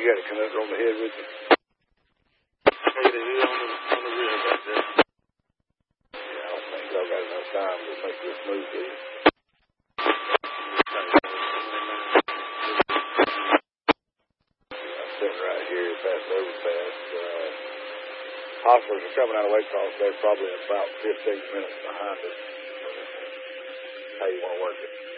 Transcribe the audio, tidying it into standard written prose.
You got a conductor on the head with you? Hey, the head on the rear back there. Yeah, I don't think y'all got enough time to make this move, do you? I'm sitting right here past the overpass. Hostlers are coming out of Waycross. They're probably about 15 minutes behind us. How you want to work it?